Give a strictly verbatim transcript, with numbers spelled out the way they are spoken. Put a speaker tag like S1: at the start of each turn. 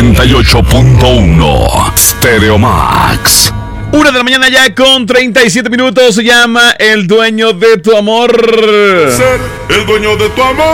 S1: noventa y ocho punto uno Stereo Max.
S2: Una de la mañana ya con treinta y siete minutos. Se llama El Dueño de Tu Amor.
S3: Ser el dueño de tu amor.